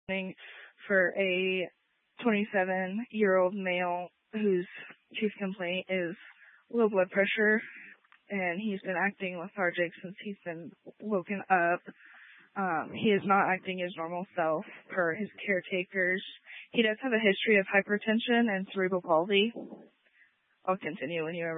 for a 27-year-old male whose chief complaint is low blood pressure, and he's been acting lethargic since he's been woken up. He is not acting his normal self per his caretakers. He does have a history of hypertension and cerebral palsy. I'll continue when you ever